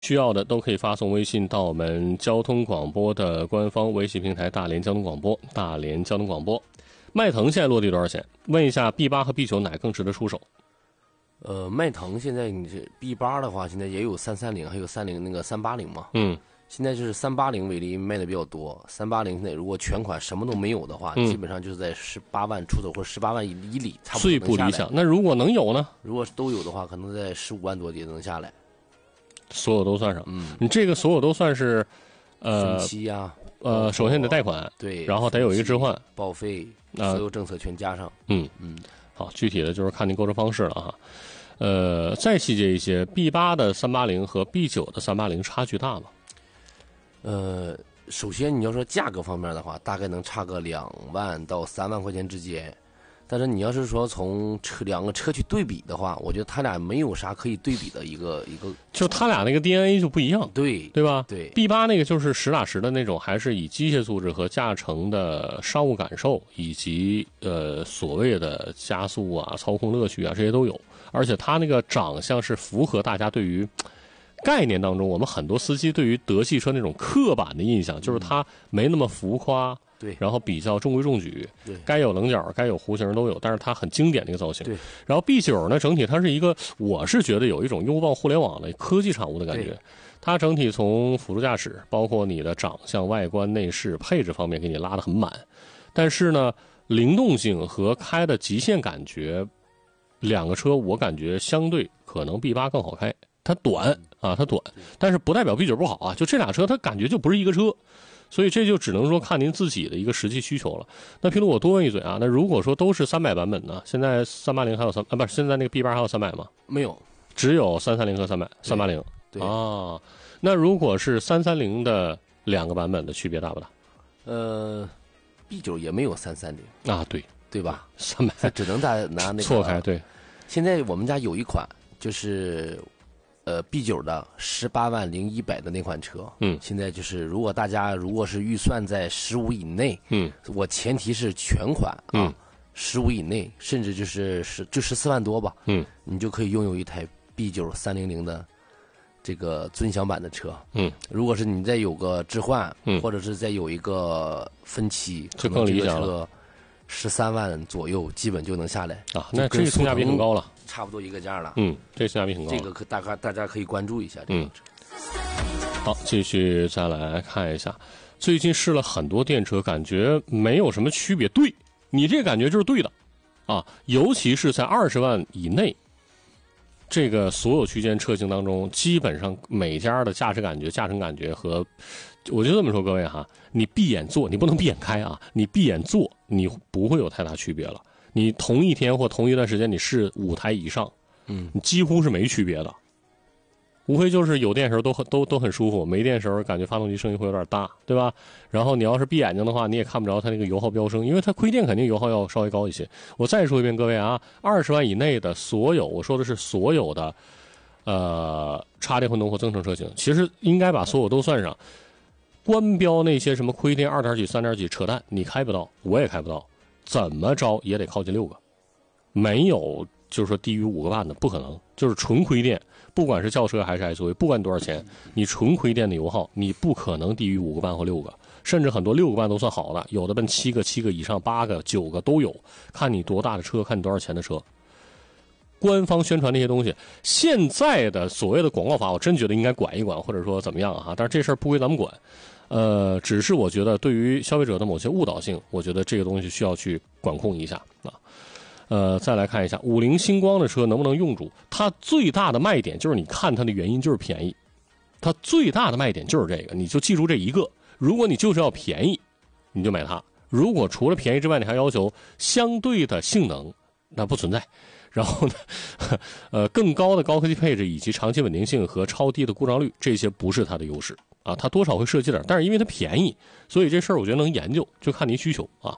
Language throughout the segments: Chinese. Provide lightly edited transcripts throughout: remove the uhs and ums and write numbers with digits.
需要的都可以发送微信到我们交通广播的官方微信平台大连交通广播。大连交通广播，迈腾现在落地多少钱？问一下 B8 和 B9 哪更值得出手？ 迈腾现在你是 B8 的话，现在也有330，还有那个380嘛。现在就是380为例卖的比较多。380现在如果全款什么都没有的话，基本上就是在18万出头或者18万以里，差不多最不理想。那如果能有呢？ 如果都有的话，可能在15万多也能下来。 所有都算上，你这个所有都算是， 分期呀， 首先得贷款， 对， 然后得有一个置换， 报废，所有政策全加上。 好，具体的就是看您购车方式了哈。再细节一些 ，B8 的380和 B9 的380差距大吗？ 首先你要说价格方面的话，大概能差个2万到3万块钱之间。但是你要是说从两个车去对比的话，我觉得他俩没有啥可以对比的一个， 就他俩那个 DNA 就不一样， 对吧？ 对 ，B8 那个就是实打实的那种，还是以机械素质和驾乘的商务感受，以及所谓的加速啊、操控乐趣啊这些都有，而且他那个长相是符合大家对于概念当中我们很多司机对于德系车那种刻板的印象，就是他没那么浮夸。 对， 然后比较中规中矩， 对， 该有棱角、该有弧形都有，但是它很经典的一个造型。 对， 然后 B9 呢，整体它是一个，我是觉得有一种拥抱互联网的科技产物的感觉。它整体从辅助驾驶，包括你的长相、外观、内饰、配置方面给你拉得很满，但是呢，灵动性和开的极限感觉，两个车我感觉相对可能 B8 更好开。它短啊，它短，但是不代表 B9 不好啊，就这俩车它感觉就不是一个车。所以这就只能说看您自己的一个实际需求了。那譬如我多问一嘴啊，那如果说都是300版本呢？现在380还有不是现在那个 B8 还有300吗？ 没有， 只有330和380。 对啊，那如果是330的两个版本的区别大不大 ？B9 也没有330 啊， 对吧 ？300 只能拿那个错开。对， 现在我们家有一款就是B9 的180100的那款车，现在就是如果大家是预算在15以内，我前提是全款啊，15以内，甚至就14万多吧，你就可以拥有一台 B9 300的这个尊享版的车，如果是你再有个置换，或者是再有一个分期， 就更理想了。 13万左右基本就能下来啊，那这个性价比很高了， 差不多一个价了。 这个性价比很高， 这个大家可以关注一下这个车。 好，继续再来看一下，最近试了很多电车，感觉没有什么区别。对，你这个感觉就是对的啊，尤其是在20万以内，这个所有区间车型当中，基本上每家的驾驶感觉、驾乘感觉和，我就这么说，各位哈，你闭眼坐，你不能闭眼开啊，你闭眼坐，你不会有太大区别了。你同一天或同一段时间，你试5台以上，你几乎是没区别的。无非就是有电时候都很舒服，没电时候感觉发动机声音会有点大，对吧？然后你要是闭眼睛的话，你也看不着它那个油耗飙升，因为它亏电肯定油耗要稍微高一些。我再说一遍，各位啊，20万以内的所有，我说的是所有的插电混动或增程车型，其实应该把所有都算上。官标那些什么亏电2点几、3点几，扯淡，你开不到，我也开不到，怎么着也得靠近6个，没有就是说低于5个半的不可能，就是纯亏电。不管是轿车还是 SUV， 不管多少钱，你纯亏电的油耗，你不可能低于5个半或6个，甚至很多6个半都算好的，有的奔7个以上8个、9个都有，看你多大的车，看你多少钱的车。官方宣传那些东西，现在的所谓的广告法，我真觉得应该管一管，或者说怎么样啊？但是这事儿不归咱们管，只是我觉得对于消费者的某些误导性，我觉得这个东西需要去管控一下啊。再来看一下50星光的车能不能用住？它最大的卖点就是你看它的原因就是便宜，它最大的卖点就是这个，你就记住这一个。如果你就是要便宜，你就买它；如果除了便宜之外，你还要求相对的性能，那不存在。然后呢，更高的高科技配置以及长期稳定性和超低的故障率，这些不是它的优势啊，它多少会涉及点，但是因为它便宜，所以这事儿我觉得能研究，就看您需求啊。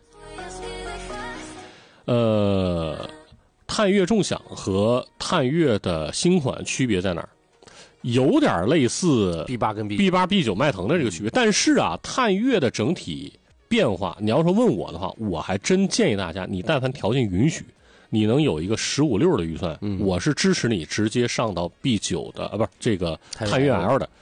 探岳众享和探岳的新款区别在哪儿？有点类似 B8 跟 B9 迈腾的这个区别，但是啊，探岳的整体变化，你要说问我的话，我还真建议大家，你但凡条件允许， 你能有一个15.6的预算，我是支持你直接上到 B9的不是这个探岳 L 的，